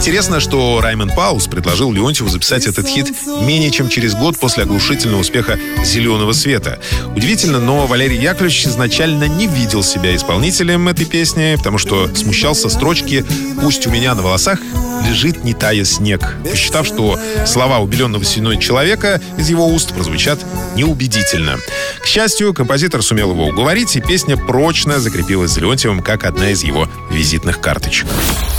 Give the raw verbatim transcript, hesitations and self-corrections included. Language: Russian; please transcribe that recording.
Интересно, что Раймон Паулс предложил Леонтьеву записать этот хит менее чем через год после оглушительного успеха «Зеленого света». Удивительно, но Валерий Яковлевич изначально не видел себя исполнителем этой песни, потому что смущался строчки «Пусть у меня на волосах лежит, не тая снег», посчитав, что слова убеленного сединой человека из его уст прозвучат неубедительно. К счастью, композитор сумел его уговорить, и песня прочно закрепилась за Леонтьевым как одна из его визитных карточек.